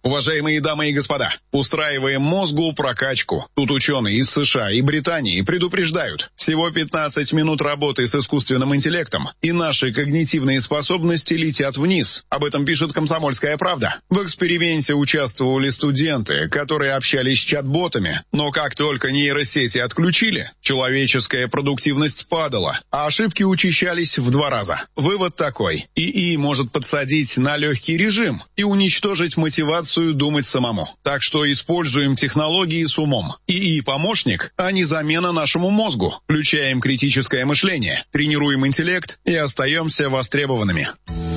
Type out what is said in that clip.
Уважаемые дамы и господа, устраиваем мозгу прокачку. Тут ученые из США и Британии предупреждают. Всего 15 минут работы с искусственным интеллектом, и наши когнитивные способности летят вниз. Об этом пишет «Комсомольская правда». В эксперименте участвовали студенты, которые общались с чат-ботами. Но как только нейросети отключили, человеческая продуктивность падала, а ошибки учащались в 2 раза. Вывод такой. ИИ может подсадить на легкий режим и уничтожить мотивацию думать самому. Так что используем технологии с умом. ИИ-помощник, а не замена нашему мозгу. Включаем критическое мышление, тренируем интеллект и остаемся востребованными.